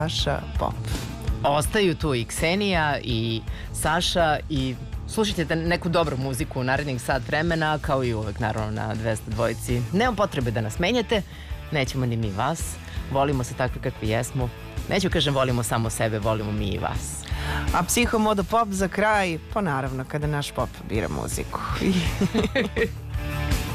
Saša Pop. Ostaju tu i Ksenija i Saša i slušajte neku dobru muziku u narednih sat vremena, kao i uvek naravno na 202. Nema potrebe da nas menjate, nećemo ni mi vas, volimo se takvi kakvi jesmo. Neću kažem volimo samo sebe, volimo mi i vas. A Psihomodo Pop za kraj, pa naravno kada naš pop bira muziku.